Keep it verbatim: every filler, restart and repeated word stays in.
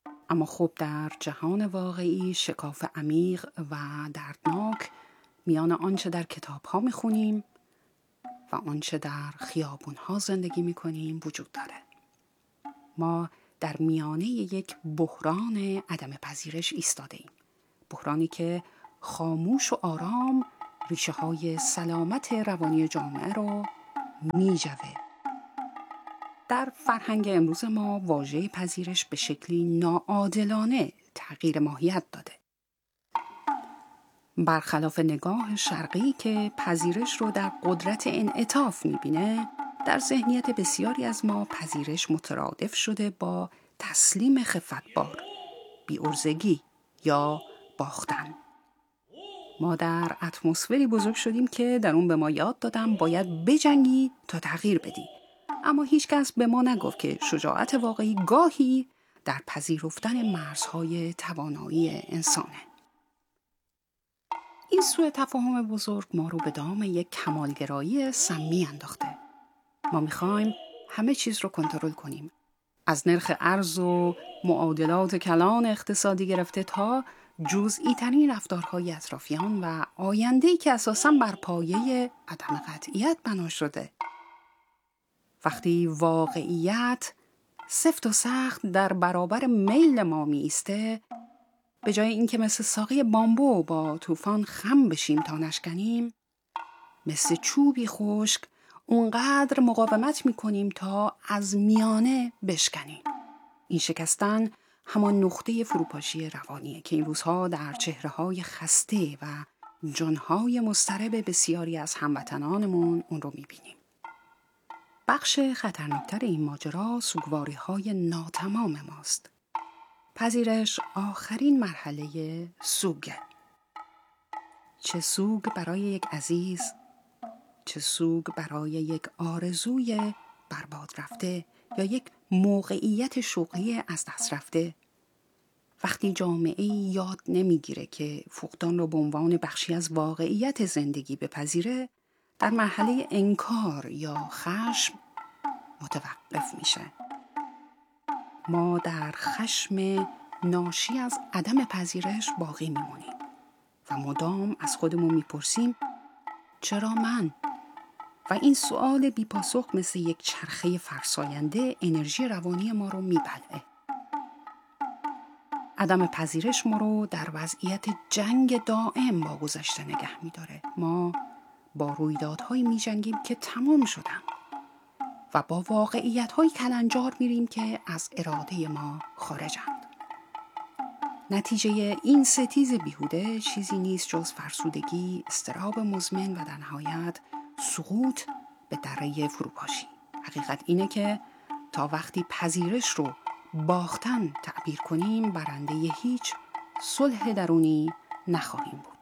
اما خب در جهان واقعی شکاف عمیق و دردناک میان آنچه در کتاب‌ها می‌خونیم و آنچه در خیابون‌ها زندگی می‌کنیم وجود داره. ما در میانه یک بحران عدم پذیرش ایستاده ایم. بحرانی که خاموش و آرام ریشه های سلامت روانی جامعه رو میجوه. در فرهنگ امروز ما واژه پذیرش به شکلی ناعادلانه تغییر ماهیت داده. برخلاف نگاه شرقی که پذیرش رو در قدرت انعطاف میبینه، در ذهنیت بسیاری از ما پذیرش مترادف شده با تسلیم خفتبار، بی‌عرضگی یا باختن. ما در اتمسفری بزرگ شدیم که در اون به ما یاد دادن باید بجنگی تا تغییر بدی. اما هیچ کس به ما نگفت که شجاعت واقعی گاهی در پذیرفتن مرزهای توانایی انسانه. این سوء تفاهم بزرگ ما رو به دام یک کمالگرایی سمی انداخته. ما میخوایم همه چیز رو کنترل کنیم. از نرخ ارز و معادلات کلان اقتصادی گرفته تا جزئی ترین رفتارهای اطرافیان و آینده‌ای که اساساً بر پایه عدم قطعیت بنا شده. وقتی واقعیت سفت و سخت در برابر میل ما می ایسته، به جای اینکه مثل ساقه بامبو با طوفان خم بشیم تا نشکنیم، مثل چوبی خشک اونقدر مقاومت میکنیم تا از میانه بشکنیم. این شکستن همان نقطه فروپاشی روانیه که این روزها در چهره‌های خسته و جانهای مضطرب بسیاری از هموطنانمون اون رو میبینیم. بخش خطرناکتر این ماجرا سوگواری‌های ناتمام ماست. پذیرش آخرین مرحله سوگه. چه سوگ برای یک عزیز، چه سوگ برای یک آرزوی برباد رفته یا یک موقعیت شغلی از دست رفته. وقتی جامعه یاد نمیگیره که فقدان رو به عنوان بخشی از واقعیت زندگی بپذیره، در مرحله انکار یا خشم متوقف میشه. ما در خشم ناشی از عدم پذیرش باقی میمونیم و مدام از خودمون میپرسیم چرا من؟ و این سوال بی‌پاسخ مثل یک چرخه فرساینده انرژی روانی ما رو میبلعه. عدم پذیرش ما رو در وضعیت جنگ دائم با گذشته نگه میداره. ما با رویدادهایی میجنگیم که تمام شدن و با واقعیت‌های کلنجار میریم که از اراده ما خارجند. نتیجه این ستیز بیهوده چیزی نیست جز فرسودگی، اضطراب مزمن و در نهایت سقوط به دره فروپاشی. حقیقت اینه که تا وقتی پذیرش رو باختن تعبیر کنیم، برنده هیچ صلح درونی نخواهیم بود.